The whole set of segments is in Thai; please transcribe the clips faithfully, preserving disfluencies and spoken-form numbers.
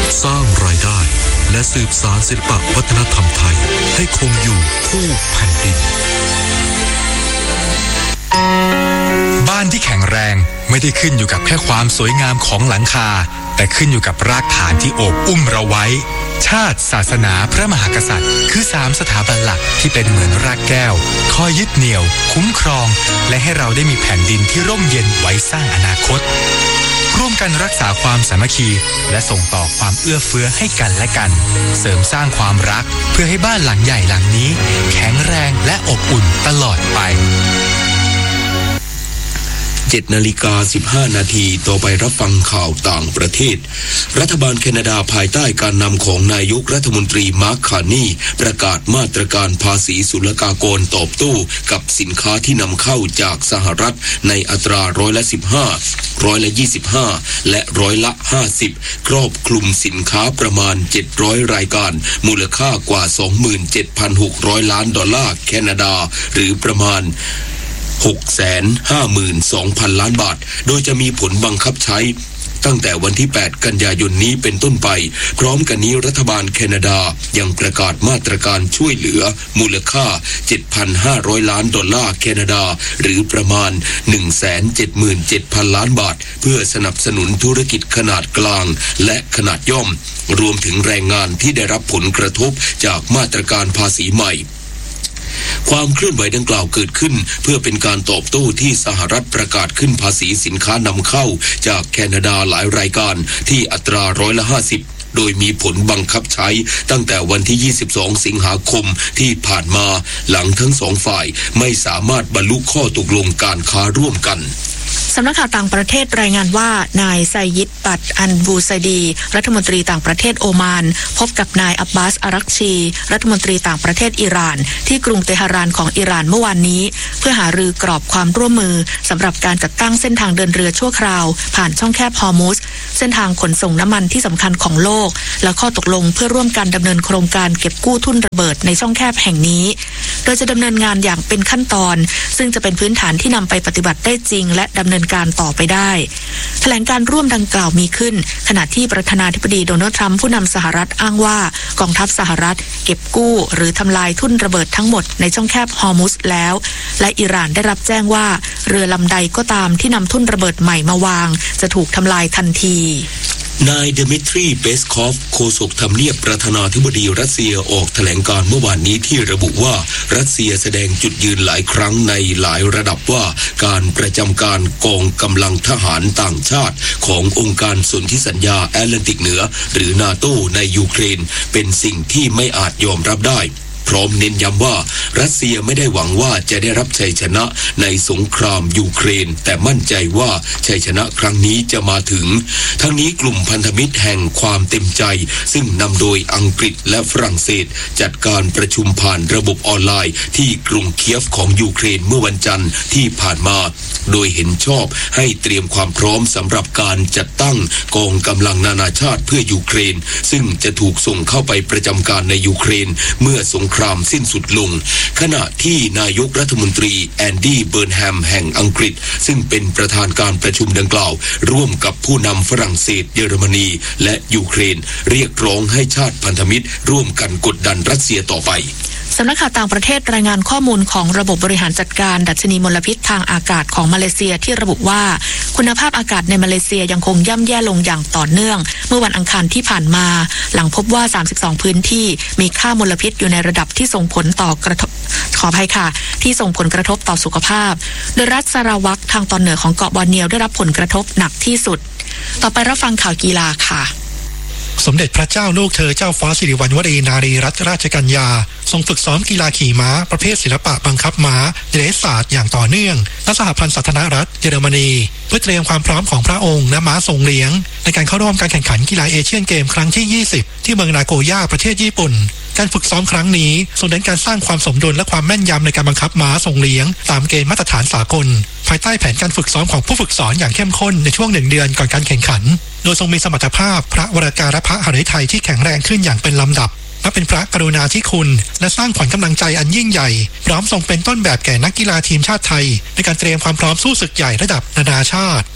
สร้างรายได้และสืบสานศิลปวัฒนธรรมไทยให้คงอยู่คู่แผ่นดินบ้านที่แข็งแรงไม่ได้ขึ้นอยู่กับแค่ความสวยงามของหลังคาแต่ขึ้นอยู่กับรากฐานที่โอบอุ้มเราไว้ชาติศาสนาพระมหากษัตริย์คือสามสถาบันหลักที่เป็นเหมือนรากแก้วคอยยึดเหนี่ยวคุ้มครองและให้เราได้มีแผ่นดินที่ร่มเย็นไว้สร้างอนาคตร่วมกันรักษาความสามัคคีและส่งต่อความเอื้อเฟื้อให้กันและกันเสริมสร้างความรักเพื่อให้บ้านหลังใหญ่หลังนี้แข็งแรงและอบอุ่นตลอดไปเจ็ดนาฬิกาสิบห้านาทีต่อไปรับฟังข่าวต่างประเทศรัฐบาลแคนาดาภายใต้การนำของนายกรัฐมนตรีมาร์คคาร์นีประกาศมาตรการภาษีศุลกากรตอบโต้กับสินค้าที่นำเข้าจากสหรัฐในอัตราร้อยละสิบห้าร้อยละยี่สิบห้าและร้อยละห้าสิบครอบคลุมสินค้าประมาณเจ็ดร้อยรายการมูลค่ากว่า สองหมื่นเจ็ดพันหกร้อย ล้านดอลลาร์แคนาดาหรือประมาณหกแสนห้าหมื่นสองพัน ล้านบาทโดยจะมีผลบังคับใช้ตั้งแต่วันที่แปดกันยายนนี้เป็นต้นไปพร้อมกันนี้รัฐบาลแคนาดายังประกาศมาตรการช่วยเหลือมูลค่า เจ็ดพันห้าร้อย ล้านดอลลาร์แคนาดาหรือประมาณ หนึ่งแสนเจ็ดหมื่นเจ็ดพัน ล้านบาทเพื่อสนับสนุนธุรกิจขนาดกลางและขนาดย่อมรวมถึงแรงงานที่ได้รับผลกระทบจากมาตรการภาษีใหม่ความเคลื่อนไหวดังกล่าวเกิดขึ้นเพื่อเป็นการตอบโต้ที่สหรัฐประกาศขึ้นภาษีสินค้านำเข้าจากแคนาดาหลายรายการที่อัตราร้อยละห้าสิบโดยมีผลบังคับใช้ตั้งแต่วันที่ยี่สิบสองสิงหาคมที่ผ่านมาหลังทั้งสองฝ่ายไม่สามารถบรรลุข้อตกลงการค้าร่วมกันสำนักข่าวต่างประเทศรายงานว่านายไซยิดบัตอันบูไซดีรัฐมนตรีต่างประเทศโอมานพบกับนายอับบาสอารักชีรัฐมนตรีต่างประเทศอิหร่านที่กรุงเตหะรานของอิหร่านเมื่อวานนี้เพื่อหารือกรอบความร่วมมือสำหรับการจัดตั้งเส้นทางเดินเรือชั่วคราวผ่านช่องแคบฮอร์มุซเส้นทางขนส่งน้ำมันที่สำคัญของโลกและข้อตกลงเพื่อร่วมกันดำเนินโครงการเก็บกู้ทุ่นระเบิดในช่องแคบแห่งนี้โดยจะดำเนินงานอย่างเป็นขั้นตอนซึ่งจะเป็นพื้นฐานที่นำไปปฏิบัติได้จริงและดำเนินการต่อไปได้แถลงการร่วมดังกล่าวมีขึ้นขณะที่ประธานาธิบดีโดนัลด์ทรัมป์ผู้นำสหรัฐอ้างว่ากองทัพสหรัฐเก็บกู้หรือทำลายทุ่นระเบิดทั้งหมดในช่องแคบฮอร์มุซแล้วและอิหร่านได้รับแจ้งว่าเรือลำใดก็ตามที่นำทุ่นระเบิดใหม่มาวางจะถูกทำลายทันทีนายเดมิทรีเปสคอฟโฆษกทำเนียบประธานาธิบดีรัสเซียออกแถลงการเมื่อวานนี้ที่ระบุว่ารัสเซียแสดงจุดยืนหลายครั้งในหลายระดับว่าการประจำการกองกำลังทหารต่างชาติขององค์การสนธิสัญญาแอตแลนติกเหนือหรือนาโตในยูเครนเป็นสิ่งที่ไม่อาจยอมรับได้พร้อมเน้นย้ำว่ารัสเซียไม่ได้หวังว่าจะได้รับชัยชนะในสงครามยูเครนแต่มั่นใจว่าชัยชนะครั้งนี้จะมาถึงทั้งนี้กลุ่มพันธมิตรแห่งความเต็มใจซึ่งนำโดยอังกฤษและฝรั่งเศสจัดการประชุมผ่านระบบออนไลน์ที่กรุงเคียฟของยูเครนเมื่อวันจันทร์ที่ผ่านมาโดยเห็นชอบให้เตรียมความพร้อมสำหรับการจัดตั้งกองกำลังนานาชาติเพื่อยูเครนซึ่งจะถูกส่งเข้าไปประจำการในยูเครนเมื่อสงครามสิ้นสุดลงขณะที่นายกรัฐมนตรีแอนดี้เบิร์นแฮมแห่งอังกฤษซึ่งเป็นประธานการประชุมดังกล่าวร่วมกับผู้นำฝรั่งเศสเยอรมนีและยูเครนเรียกร้องให้ชาติพันธมิตรร่วมกันกดดันรัสเซียต่อไปสำนักข่าวต่างประเทศรายงานข้อมูลของระบบบริหารจัดการดัชนีมลพิษทางอากาศของมาเลเซียที่ระบุว่าคุณภาพอากาศในมาเลเซียยังคงย่ำแย่ลงอย่างต่อเนื่องเมื่อวันอังคารที่ผ่านมาหลังพบว่าสามสิบสองพื้นที่มีค่ามลพิษอยู่ในระดับที่ส่งผลต่อกระทบขออภัยค่ะที่ส่งผลกระทบต่อสุขภาพโดยรัฐซาราวักทางตอนเหนือของเกาะบอร์เนียวได้รับผลกระทบหนักที่สุดต่อไปรับฟังข่าวกีฬาค่ะสมเด็จพระเจ้าลูกเธอเจ้าฟ้าสิริวัณวรีนารีรัตนราชกัญญาทรงฝึกซ้อมกีฬาขี่ม้าประเภทศิลปะบังคับม้าเดรสศาสตร์อย่างต่อเนื่องณสหพันธ์สาธารณรัฐเยอรมนีเพื่อเตรียมความพร้อมของพระองค์และม้าทรงเลี้ยงในการเข้าร่วมการแข่งขันกีฬาเอเชียนเกมครั้งที่ยี่สิบที่เมืองนาโกย่าประเทศญี่ปุ่นการฝึกซ้อมครั้งนี้ทรงเน้นการสร้างความสมดุลและความแม่นยำในการบังคับม้าทรงเลี้ยงตามเกณฑ์มาตรฐานสากลภายใต้แผนการฝึกซ้อมของผู้ฝึกสอนอย่างเข้มข้นในช่วงหนึ่งเดือนก่อนการแข่งขันโดยทรงมีสมรรถภาพพระวรการะพระหฤทัยที่แข็งแรงขึ้นอย่างเป็นลำดับนับเป็นพระกรุณาธิคุณและสร้างขวัญกำลังใจอันยิ่งใหญ่พร้อมทรงเป็นต้นแบบแก่นักกีฬาทีมชาติไทยในการเตรียมความพร้อมสู้ศึกใหญ่ระดับนานาชาติ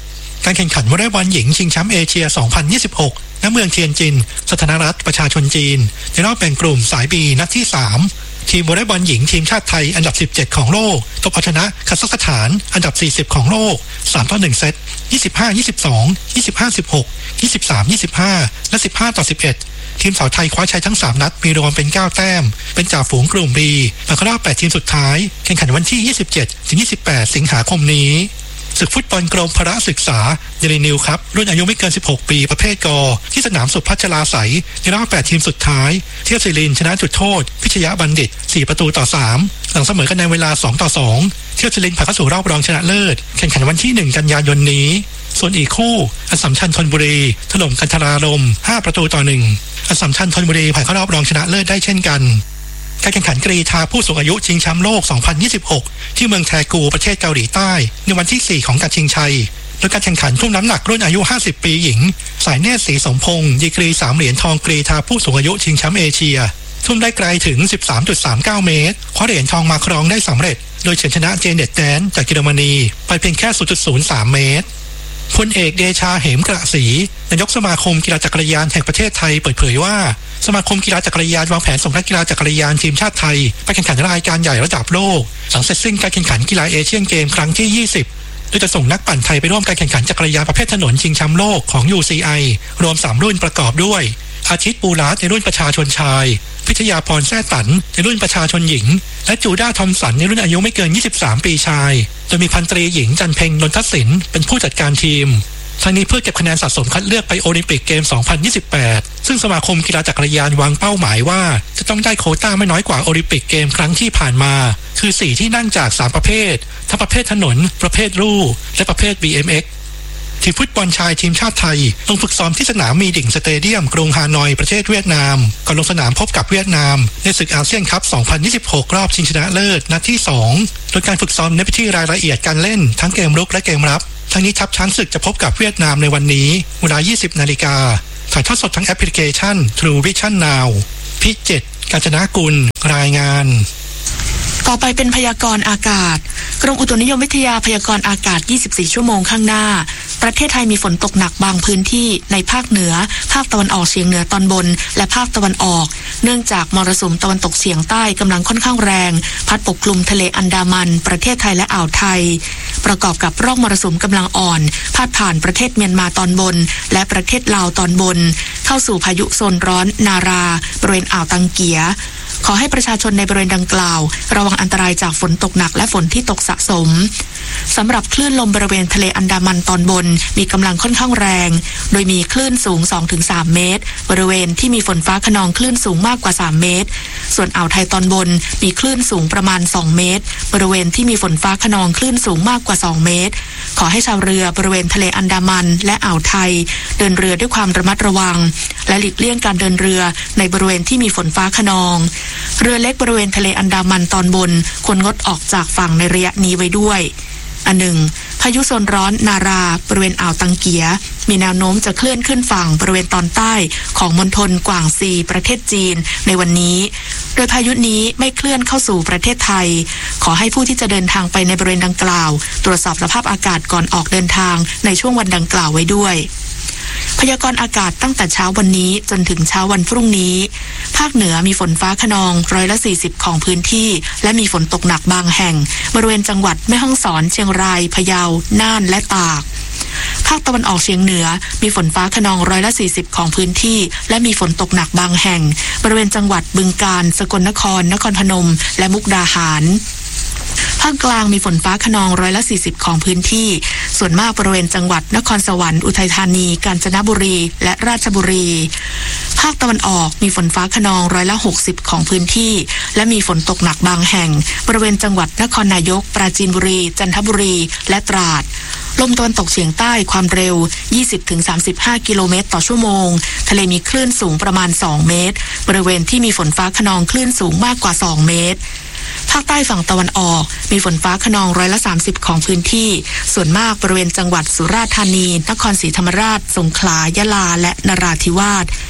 การแข่งขันวอลเลย์บอลหญิงชิงแชมป์เอเชีย สองพันยี่สิบหก ณ เมืองเทียนจิน สาธารณรัฐประชาชนจีนในรอบแบ่งกลุ่มสาย B นัดที่ สาม ทีมวอลเลย์บอลหญิงทีมชาติไทยอันดับ สิบเจ็ด ของโลกตบเอาชนะคาซัคสถานอันดับ สี่สิบ ของโลก สามต่อหนึ่ง เซต ยี่สิบห้า ยี่สิบสอง ยี่สิบห้า สิบหก ยี่สิบสาม ยี่สิบห้า และ สิบห้าต่อสิบเอ็ด ทีมสาวไทยคว้าชัยทั้งสามนัดมีรวมเป็นเก้าแต้มเป็นจ่าฝูงกลุ่ม B มาเข้ารอบแปดทีมสุดท้ายแข่งขันวันที่ ยี่สิบเจ็ดถึงยี่สิบแปด สิงหาคมนี้ศึกฟุตบอลกรมพละศึกษาเดลินิวครับรุ่นอายุไม่เกินสิบหกปีประเภทกที่สนามสุพัชราไสยในรอบแปดทีมสุดท้ายเทียบศิรินชนะจุดโทษพิชยบัณฑิตสี่ประตูต่อสามหลังเสมอกันในเวลาสองต่อสองเทียบศิรินผ่านเข้าสู่รอบรองชนะเลิศแข่งขันวันที่หนึ่งกันยายนนี้ส่วนอีกคู่อัสสัมชัญธนบุรีถล่มกันทรารมห้าประตูต่อหนึ่งอัสสัมชัญธนบุรีผ่านเข้ารอบรองชนะเลิศได้เช่นกันการแข่งขันกรีฑาผู้สูงอายุชิงแชมป์โลก สองพันยี่สิบหก ที่เมืองแทกูประเทศเกาหลีใต้ในวันที่ สี่ ของการชิงชัยโดยการแข่งขันทุ่มน้ำหนักรุ่นอายุ ห้าสิบ ปีหญิงสายเนตรศรีสมพงศ์ดีกรีสามเหรียญทองกรีฑาผู้สูงอายุชิงแชมป์เอเชียทุ่มได้ไกลถึง สิบสามจุดสามเก้า เมตรคว้าเหรียญทองมาครองได้สำเร็จโดยเฉือนชนะเจเน็ตแดนจากเยอรมนีไปเพียงแค่ ศูนย์จุดศูนย์สาม เมตรพลเอกเดชาเหมกระศรีนายกสมาคมกีฬาจักรยานแห่งประเทศไทยเปิดเผยว่าสมาคมกีฬาจักรยานวางแผนส่งนักกีฬาจักรยานทีมชาติไทยไปแข่งขันรายการใหญ่ระดับโลกหลังเสร็จสิ้นการแข่งขันกีฬาเอเชียนเกมครั้งที่ ยี่สิบโดยจะส่งนักปั่นไทยไปร่วมการแข่งขันจักรยานประเภทถนนชิงแชมป์โลกของ ยู ซี ไอ รวมสามรุ่นประกอบด้วยอาทิตย์ปูรัตน์ในรุ่นประชาชนชายพิทยาพรแซ่ตันในรุ่นประชาชนหญิงและจูด้าทอมสันในรุ่นอายุไม่เกินยี่สิบสามปีชายโดยมีพันตรีหญิงจันเพ็งนนทศิลป์เป็นผู้จัดการทีมทั้งนี้เพื่อเก็บคะแนนสะสมคัดเลือกไปโอลิมปิกเกม สองพันยี่สิบแปด ซึ่งสมาคมกีฬาจักรยานวางเป้าหมายว่าจะต้องได้โควต้าไม่น้อยกว่าโอลิมปิกเกมครั้งที่ผ่านมาคือสี่ที่นั่งจากสามประเภททั้งประเภทถนนประเภทลู่และประเภท บี เอ็ม เอ็กซ์ ทีมฟุตบอลชายทีมชาติไทยลงฝึกซ้อมที่สนามมีดิ่งสเตเดียมกรุงฮานอยประเทศเวียดนามก่อนลงสนามพบกับเวียดนามในศึกอาเซียนคัพ สองพันยี่สิบหก รอบชิงชนะเลิศนัดที่สองโดยการฝึกซ้อมเน้นไปที่รายละเอียดการเล่นทั้งเกมรุกและเกมรับทั้งนี้ทัพช้างศึกจะพบกับเวียดนามในวันนี้เวลา ยี่สิบนาฬิกาถ่ายทอดสดทั้งแอปพลิเคชัน True Vision Now พิจิตร กาญจนกุลรายงานต่อไปเป็นพยากรณ์อากาศกรมอุตุนิยมวิทยาพยากรณ์อากาศยี่สิบสี่ชั่วโมงข้างหน้าประเทศไทยมีฝนตกหนักบางพื้นที่ในภาคเหนือภาคตะวันออกเฉียงเหนือตอนบนและภาคตะวันออกเนื่องจากมรสุมตะวันตกเฉียงใต้กำลังค่อนข้างแรงพัดปกคลุมทะเลอันดามันประเทศไทยและอ่าวไทยประกอบกับร่องมรสุมกำลังอ่อนพาดผ่านประเทศเมียนมาตอนบนและประเทศลาวตอนบนเข้าสู่พายุโซนร้อนนาราบริเวณอ่าวตังเกียขอให้ประชาชนในบริเวณดังกล่าวระวังอันตรายจากฝนตกหนักและฝนที่ตกสะสมสำหรับคลื่นลมบริเวณทะเลอันดามันตอนบนมีกำลังค่อนข้างแรงโดยมีคลื่นสูง สองถึงสาม เมตรบริเวณที่มีฝนฟ้าคะนองคลื่นสูงมากกว่าสามเมตรส่วนอ่าวไทยตอนบนมีคลื่นสูงประมาณสองเมตรบริเวณที่มีฝนฟ้าคะนองคลื่นสูงมากกว่าสองเมตรขอให้ชาวเรือบริเวณทะเลอันดามันและอ่าวไทยเดินเรือด้วยความระมัดระวังและหลีกเลี่ยงการเดินเรือในบริเวณที่มีฝนฟ้าคะนองเรือเล็กบริเวณทะเลอันดามันตอนบนควรงดออกจากฝั่งในระยะนี้ไว้ด้วยอันหนึ่งพายุโซนร้อนนาราบริเวณอ่าวตังเกียมีแนวโน้มจะเคลื่อนขึ้นฝั่งบริเวณตอนใต้ของมณฑลกวางซีประเทศจีนในวันนี้โดยพายุนี้ไม่เคลื่อนเข้าสู่ประเทศไทยขอให้ผู้ที่จะเดินทางไปในบริเวณดังกล่าวตรวจสอบสภาพอากาศก่อนออกเดินทางในช่วงวันดังกล่าวไว้ด้วยพยากรณ์อากาศตั้งแต่เช้าวันนี้จนถึงเช้าวันพรุ่งนี้ภาคเหนือมีฝนฟ้าคะนองร้อยละสี่สิบของพื้นที่และมีฝนตกหนักบางแห่งบริเวณจังหวัดแม่ฮ่องสอนเชียงรายพะเยาน่านและตากภาคตะวันออกเฉียงเหนือมีฝนฟ้าคะนองร้อยละสี่สิบของพื้นที่และมีฝนตกหนักบางแห่งบริเวณจังหวัดบึงกาฬสกลนครนครพนมและมุกดาหารภาคกลางมีฝนฟ้าคะนองร้อยละสี่สิบของพื้นที่ส่วนมากบริเวณจังหวัดนครสวรรค์อุทัยธานีกาญจนบุรีและราชบุรีภาคตะวันออกมีฝนฟ้าคะนองร้อยละหกสิบของพื้นที่และมีฝนตกหนักบางแห่งบริเวณจังหวัดนครนายกปราจีนบุรีจันทบุรีและตราดลมตะวันตกเฉียงใต้ความเร็ว ยี่สิบถึงสามสิบห้า กิโลเมตรต่อชั่วโมงทะเลมีคลื่นสูงประมาณสองเมตรบริเวณที่มีฝนฟ้าคะนองคลื่นสูงมากกว่าสองเมตรภาคใต้ฝั่งตะวันออกมีฝนฟ้าคะนองร้อยละสามสิบของพื้นที่ส่วนมากบริเวณจังหวัดสุราษฎร์ธานีนครศรีธรรมราชสงขลายะลาและนราธิวาส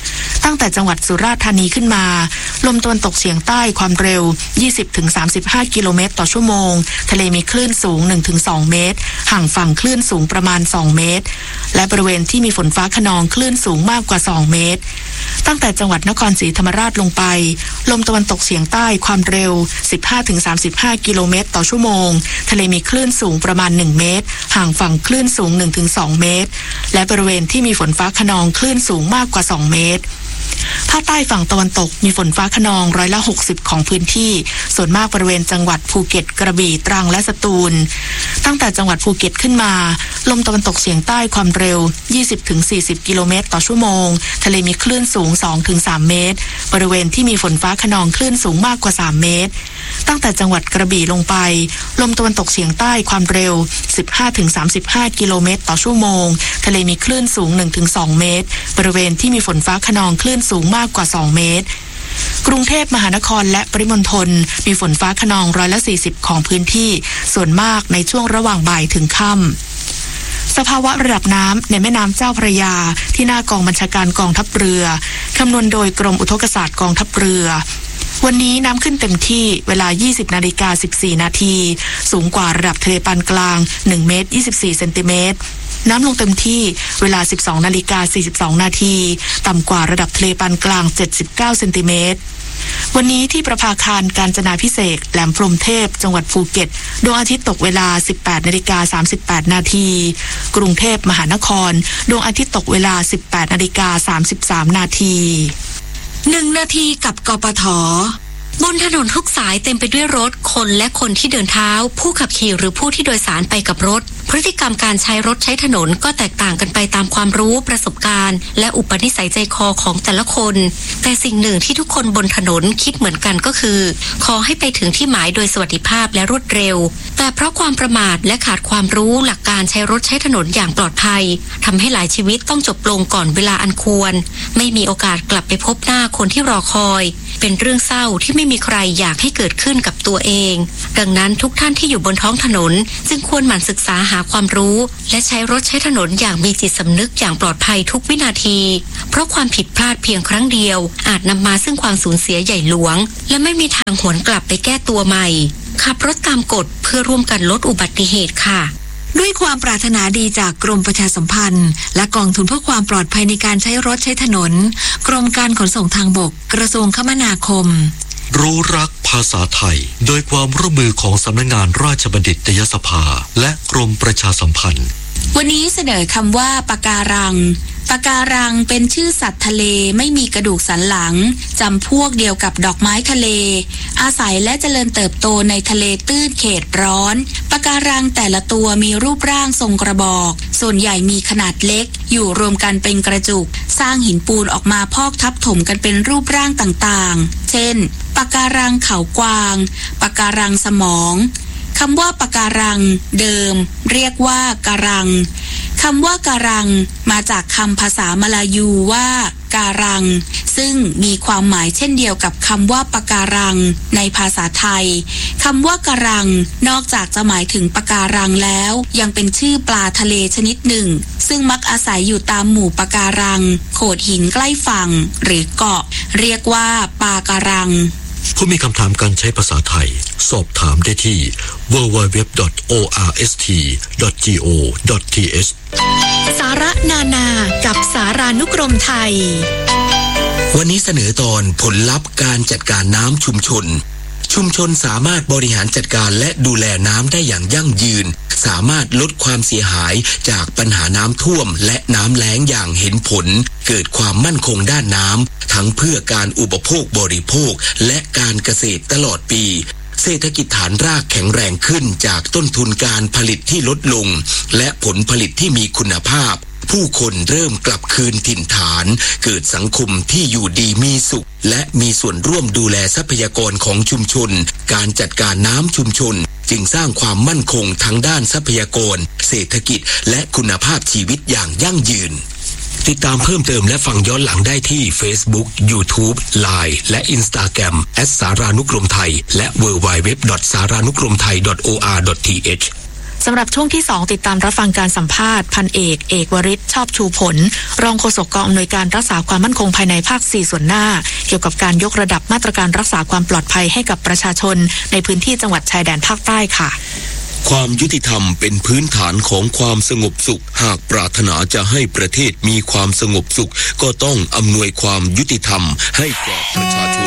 ตั้งแต่จังหวัดสุราษฎร์ธานีขึ้นมาลมตะวันตกเฉียงใต้ความเร็ว ยี่สิบถึงสามสิบห้า กิโลเมตรต่อชั่วโมงทะเลมีคลื่นสูง หนึ่งถึงสอง เมตรห่างฝั่งคลื่นสูงประมาณสองเมตรและบริเวณที่มีฝนฟ้าคะนองคลื่นสูงมากกว่าสองเมตรตั้งแต่จังหวัดนครศรีธรรมราชลงไปลมตะวันตกเฉียงใต้ความเร็ว สิบห้าถึงสามสิบห้า กิโลเมตรต่อชั่วโมงทะเลมีคลื่นสูงประมาณหนึ่งเมตรห่างฝั่งคลื่นสูง หนึ่งถึงสอง เมตรและบริเวณที่มีฝนฟ้าคะนองคลื่นสูงมากกว่าสองเมตรภาคใต้ฝั่งตะวันตกมีฝนฟ้าคะนองร้อยละหกสิบของพื้นที่ส่วนมากบริเวณจังหวัดภูเก็ตกระบี่ตรังและสตูลตั้งแต่จังหวัดภูเก็ตขึ้นมาลมตะวันตกเฉียงใต้ความเร็ว ยี่สิบถึงสี่สิบ กิโลเมตรต่อชั่วโมงทะเลมีคลื่นสูง สองถึงสาม เมตรบริเวณที่มีฝนฟ้าคะนองคลื่นสูงมากกว่าสามเมตรตั้งแต่จังหวัดกระบี่ลงไปลมตะวันตกเฉียงใต้ความเร็ว สิบห้าถึงสามสิบห้า กิโลเมตรต่อชั่วโมงทะเลมีคลื่นสูง หนึ่งถึงสอง เมตรบริเวณที่มีฝนฟ้าคะนองคลื่นสูงมากกว่าสองเมตรกรุงเทพมหานครและปริมณฑลมีฝนฟ้าคะนองร้อยละสี่สิบของพื้นที่ส่วนมากในช่วงระหว่างบ่ายถึงค่ำสภาวะระดับน้ำในแม่น้ำเจ้าพระยาที่หน้ากองบัญชาการกองทัพเรือคำนวณโดยกรมอุทกศาสตร์กองทัพเรือวันนี้น้ำขึ้นเต็มที่เวลา ยี่สิบนาฬิกาสิบสี่นาทีสูงกว่าระดับทะเลปานกลางหนึ่งเมตรยี่สิบสี่เซนติเมตรน้ำลงเต็มที่เวลา สิบสองนาฬิกาสี่สิบสองนาทีต่ำกว่าระดับทะเลปานกลางเจ็ดสิบเก้าเซนติเมตรวันนี้ที่ประภาคารกาญจนาภิเษกแหลมพรหมเทพจังหวัดภูเก็ตดวงอาทิตย์ตกเวลา สิบแปดนาฬิกาสามสิบแปดนาทีกรุงเทพมหานครดวงอาทิตย์ตกเวลา สิบแปดนาฬิกาสามสิบสามนาทีหนึ่งนาทีกับกปท.บนถนนทุกสายเต็มไปด้วยรถคนและคนที่เดินเท้าผู้ขับขี่หรือผู้ที่โดยสารไปกับรถพฤติกรรมการใช้รถใช้ถนนก็แตกต่างกันไปตามความรู้ประสบการณ์และอุปนิสัยใจคอของแต่ละคนแต่สิ่งหนึ่งที่ทุกคนบนถนนคิดเหมือนกันก็คือขอให้ไปถึงที่หมายโดยสวัสดิภาพและรวดเร็วแต่เพราะความประมาทและขาดความรู้หลักการใช้รถใช้ถนนอย่างปลอดภัยทำให้หลายชีวิตต้องจบลงก่อนเวลาอันควรไม่มีโอกาสกลับไปพบหน้าคนที่รอคอยเป็นเรื่องเศร้าที่ไม่มีใครอยากให้เกิดขึ้นกับตัวเองดังนั้นทุกท่านที่อยู่บนท้องถนนจึงควรหมั่นศึกษาหาความรู้และใช้รถใช้ถนนอย่างมีจิตสำนึกอย่างปลอดภัยทุกวินาทีเพราะความผิดพลาดเพียงครั้งเดียวอาจนำมาซึ่งความสูญเสียใหญ่หลวงและไม่มีทางหวนกลับไปแก้ตัวใหม่ขับรถตามกฎเพื่อร่วมกันลดอุบัติเหตุค่ะด้วยความปรารถนาดีจากกรมประชาสัมพันธ์และกองทุนเพื่อความปลอดภัยในการใช้รถใช้ถนนกรมการขนส่งทางบกกระทรวงคมนาคมรู้รักภาษาไทยโดยความร่วมมือของสำนักงานราชบัณฑิตยสภาและกรมประชาสัมพันธ์วันนี้เสนอคำว่าปะการังปะการังเป็นชื่อสัตว์ทะเลไม่มีกระดูกสันหลังจำพวกเดียวกับดอกไม้ทะเลอาศัยและเจริญเติบโตในทะเลตื้นเขตร้อนปะการังแต่ละตัวมีรูปร่างทรงกระบอกส่วนใหญ่มีขนาดเล็กอยู่รวมกันเป็นกระจุกสร้างหินปูนออกมาพอกทับถมกันเป็นรูปร่างต่างๆเช่นปะการังเขากวางปะการังสมองคำว่าปะการังเดิมเรียกว่าการังคำว่าการังมาจากคำภาษามลายูว่าการังซึ่งมีความหมายเช่นเดียวกับคำว่าปะการังในภาษาไทยคำว่าการังนอกจากจะหมายถึงปะการังแล้วยังเป็นชื่อปลาทะเลชนิดหนึ่งซึ่งมักอาศัยอยู่ตามหมู่ปะการังโขดหินใกล้ฝั่งหรือเกาะเรียกว่าปาการังผู้มีคำถามการใช้ภาษาไทยสอบถามได้ที่ ดับเบิลยู ดับเบิลยู ดับเบิลยู ดอท โอ อาร์ เอส ที ดอท จี โอ ดอท ที เอชสาระนานากับสารานุกรมไทยวันนี้เสนอตอนผลลัพธ์การจัดการน้ำชุมชนชุมชนสามารถบริหารจัดการและดูแลน้ำได้อย่างยั่งยืนสามารถลดความเสียหายจากปัญหาน้ำท่วมและน้ำแล้งอย่างเห็นผลเกิดความมั่นคงด้านน้ำทั้งเพื่อการอุปโภคบริโภคและการเกษตรตลอดปีเศรษฐกิจฐานรากแข็งแรงขึ้นจากต้นทุนการผลิตที่ลดลงและผลผลิตที่มีคุณภาพผู้คนเริ่มกลับคืนถิ่นฐานเกิดสังคมที่อยู่ดีมีสุขและมีส่วนร่วมดูแลทรัพยากรของชุมชนการจัดการน้ำชุมชนจึงสร้างความมั่นคงทั้งด้านทรัพยากรเศรษฐกิจและคุณภาพชีวิตอย่างยั่งยืนติดตามเพิ่มเติมและฟังย้อนหลังได้ที่ Facebook YouTube ไลน์ และ Instagram แอท สารานุกรมไทยและ ดับเบิลยู ดับเบิลยู ดับเบิลยู ดอท สารานุกรมไทย ดอท โอ อาร์ ดอท ที เอชสำหรับช่วงที่สองติดตามรับฟังการสัมภาษณ์พันเอกเอกวริศชอบชูผลรองโฆษกกองอำนวยการรักษาความมั่นคงภายในภาคสี่ส่วนหน้าเกี่ยวกับการยกระดับมาตรการรักษาความปลอดภัยให้กับประชาชนในพื้นที่จังหวัดชายแดนภาคใต้ค่ะความยุติธรรมเป็นพื้นฐานของความสงบสุขหากปรารถนาจะให้ประเทศมีความสงบสุขก็ต้องอำนวยความยุติธรรมให้แก่ประชาชน